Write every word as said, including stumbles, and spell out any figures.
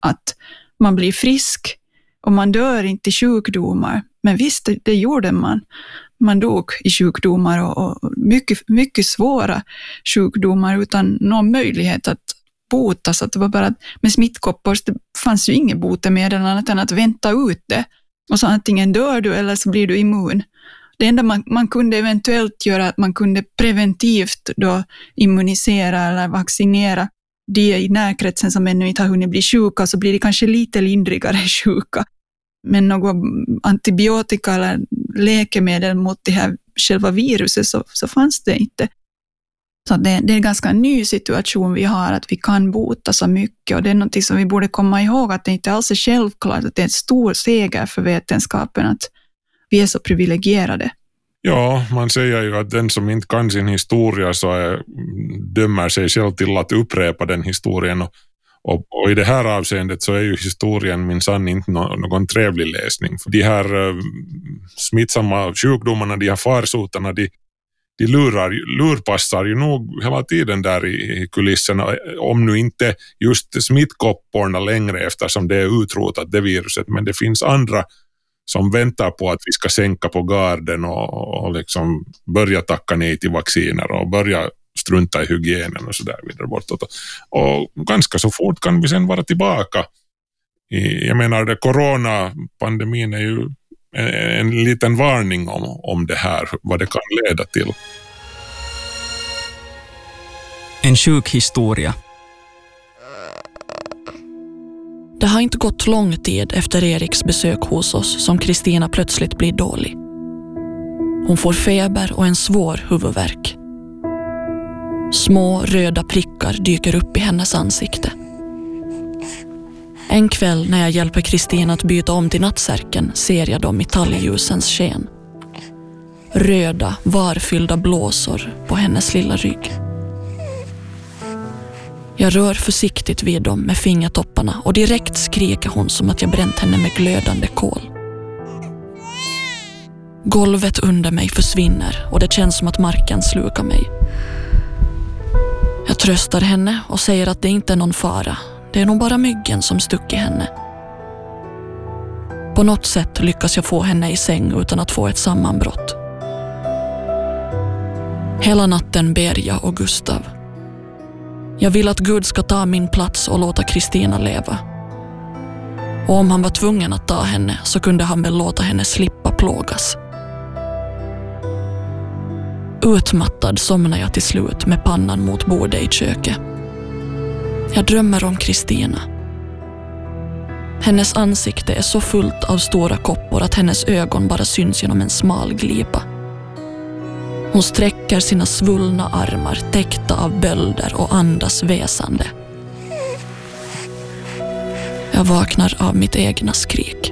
att man blir frisk och man dör inte i sjukdomar. Men visst, det, det gjorde man. Man dog i sjukdomar och, och mycket, mycket svåra sjukdomar utan någon möjlighet att bota. Så att det var bara att med smittkoppor det fanns ju inget botemedel annat än att vänta ut det. Och så antingen dör du eller så blir du immun. Det enda man, man kunde eventuellt göra att man kunde preventivt då immunisera eller vaccinera de i närkretsen som ännu inte har hunnit bli sjuka, så blir det kanske lite lindrigare sjuka. Men något antibiotika eller läkemedel mot det här själva viruset så, så fanns det inte. Så det, det är en ganska ny situation vi har, att vi kan bota så mycket, och det är något som vi borde komma ihåg, att det inte alls är självklart, att det är en stor seger för vetenskapen att vi är så privilegierade. Ja, man säger ju att den som inte kan sin historia så är, dömer sig själv till att upprepa den historien, och, och, och i det här avseendet så är ju historien minsann inte no, någon trevlig läsning. För de här uh, smittsamma sjukdomarna, de här farsotarna, de, de lurar, lurpassar ju nog hela tiden där i, i kulisserna, om nu inte just smittkopporna längre eftersom det är utrotat det viruset, men det finns andra som väntar på att vi ska sänka på garden och, och liksom börja tacka nej till vacciner och börja strunta i hygienen och så där vidare bortåt. Och ganska så fort kan vi sen vara tillbaka. I, jag menar, det coronapandemin är ju en, en liten varning om, om det här, vad det kan leda till. En sjuk historia. Det har inte gått lång tid efter Eriks besök hos oss som Kristina plötsligt blir dålig. Hon får feber och en svår huvudvärk. Små röda prickar dyker upp i hennes ansikte. En kväll när jag hjälper Kristina att byta om till nattsärken ser jag dem i talgljusens sken. Röda, varfyllda blåsor på hennes lilla rygg. Jag rör försiktigt vid dem med fingertopparna och direkt skriker hon som att jag bränt henne med glödande kol. Golvet under mig försvinner och det känns som att marken slukar mig. Jag tröstar henne och säger att det inte är någon fara. Det är nog bara myggen som stuck i henne. På något sätt lyckas jag få henne i säng utan att få ett sammanbrott. Hela natten ber jag och Gustav. Jag vill att Gud ska ta min plats och låta Kristina leva. Och om han var tvungen att ta henne så kunde han väl låta henne slippa plågas. Utmattad somnar jag till slut med pannan mot bordet i köket. Jag drömmer om Kristina. Hennes ansikte är så fullt av stora koppor att hennes ögon bara syns genom en smal glipa. Hon sträcker sina svullna armar täckta av bölder och andas väsande. Jag vaknar av mitt egna skrik.